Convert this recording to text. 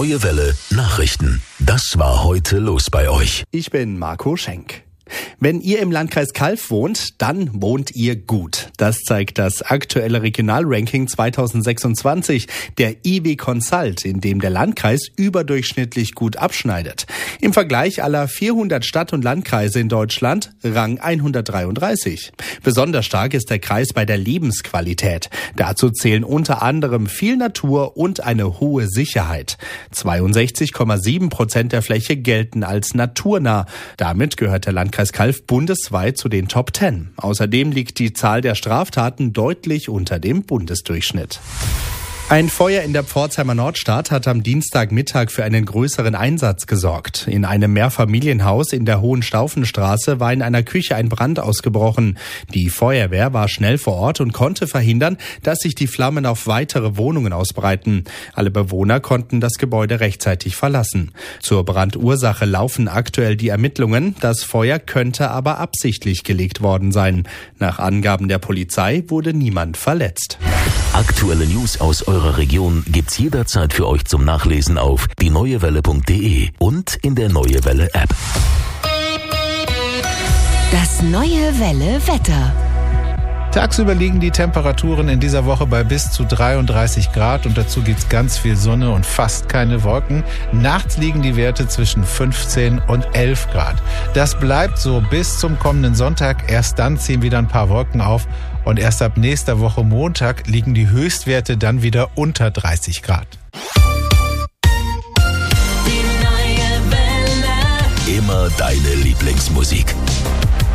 Neue Welle Nachrichten. Das war heute los bei euch. Ich bin Marco Schenk. Wenn ihr im Landkreis Calw wohnt, dann wohnt ihr gut. Das zeigt das aktuelle Regionalranking 2026 der IW Consult, in dem der Landkreis überdurchschnittlich gut abschneidet. Im Vergleich aller 400 Stadt- und Landkreise in Deutschland Rang 133. Besonders stark ist der Kreis bei der Lebensqualität. Dazu zählen unter anderem viel Natur und eine hohe Sicherheit. 62,7% der Fläche gelten als naturnah. Damit gehört der Landkreis Calw bundesweit zu den Top 10. Außerdem liegt die Zahl der Straftaten deutlich unter dem Bundesdurchschnitt. Ein Feuer in der Pforzheimer Nordstadt hat am Dienstagmittag für einen größeren Einsatz gesorgt. In einem Mehrfamilienhaus in der Hohenstaufenstraße war in einer Küche ein Brand ausgebrochen. Die Feuerwehr war schnell vor Ort und konnte verhindern, dass sich die Flammen auf weitere Wohnungen ausbreiten. Alle Bewohner konnten das Gebäude rechtzeitig verlassen. Zur Brandursache laufen aktuell die Ermittlungen. Das Feuer könnte aber absichtlich gelegt worden sein. Nach Angaben der Polizei wurde niemand verletzt. Aktuelle News aus eurer Region gibt's jederzeit für euch zum Nachlesen auf dieneuewelle.de und in der Neue Welle App. Das Neue Welle Wetter. Tagsüber liegen die Temperaturen in dieser Woche bei bis zu 33 Grad und dazu gibt's ganz viel Sonne und fast keine Wolken. Nachts liegen die Werte zwischen 15 und 11 Grad. Das bleibt so bis zum kommenden Sonntag. Erst dann ziehen wieder ein paar Wolken auf und erst ab nächster Woche Montag liegen die Höchstwerte dann wieder unter 30 Grad. Immer deine Lieblingsmusik.